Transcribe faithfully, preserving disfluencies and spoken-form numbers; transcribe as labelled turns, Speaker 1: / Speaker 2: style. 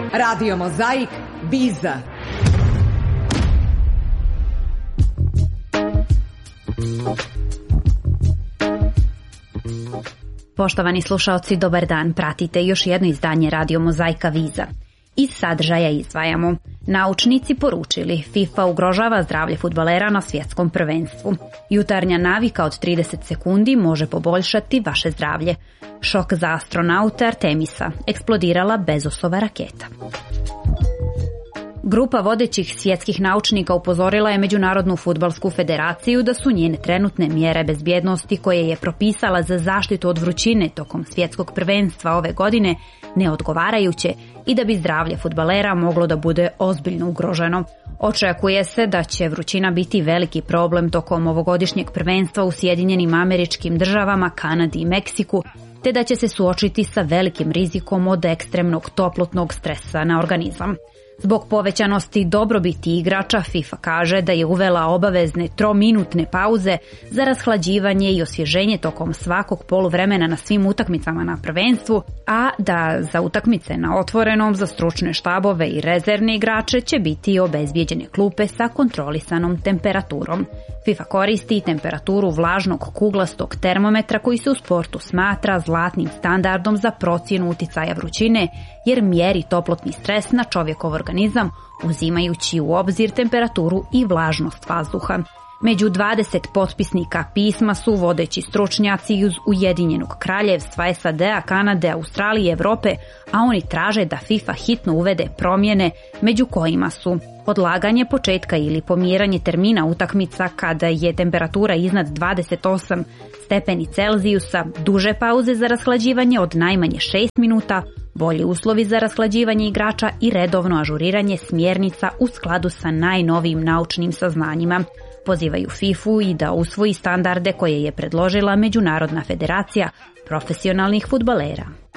Speaker 1: Radio Mozaik, Biza.
Speaker 2: Poštovani slušaoci, dobar dan. Pratite još jedno izdanje Radio Mozaika Viza. Iz sadržaja izdvajamo. Naučnici poručili, FIFA ugrožava zdravlje fudbalera na svjetskom prvenstvu. Jutarnja navika od trideset sekundi može poboljšati vaše zdravlje. Šok za astronaute Artemisa. Eksplodirala Bezosova raketa. Grupa vodećih svjetskih naučnika upozorila je Međunarodnu fudbalsku federaciju da su njene trenutne mjere bezbjednosti koje je propisala za zaštitu od vrućine tokom svjetskog prvenstva ove godine neodgovarajuće i da bi zdravlje fudbalera moglo da bude ozbiljno ugroženo. Očekuje se da će vrućina biti veliki problem tokom ovogodišnjeg prvenstva u Sjedinjenim Američkim Državama, Kanadi i Meksiku, te da će se suočiti sa velikim rizikom od ekstremnog toplotnog stresa na organizam. Zbog povećanosti dobrobiti igrača, FIFA kaže da je uvela obavezne trominutne pauze za rashlađivanje i osvježenje tokom svakog poluvremena na svim utakmicama na prvenstvu, a da za utakmice na otvorenom za stručne štabove i rezervne igrače će biti obezbijeđene klupe sa kontrolisanom temperaturom. FIFA koristi temperaturu vlažnog kuglastog termometra koji se u sportu smatra zlatnim standardom za procjenu uticaja vrućine, jer mjeri toplotni stres na čovjekov organizam uzimajući u obzir temperaturu i vlažnost vazduha. Među dvadeset potpisnika pisma su vodeći stručnjaci iz Ujedinjenog Kraljevstva, S A D-a, Kanade, Australije i Europe, a oni traže da FIFA hitno uvede promjene, među kojima su odlaganje početka ili pomjeranje termina utakmica kada je temperatura iznad dvadeset osam stepeni Celzijusa, duže pauze za rashlađivanje od najmanje šest minuta, bolji uslovi za rashlađivanje igrača i redovno ažuriranje smjernica u skladu sa najnovijim naučnim saznanjima. Pozivaju FIFU i da usvoji standarde koje je predložila Međunarodna federacija profesionalnih fudbalera.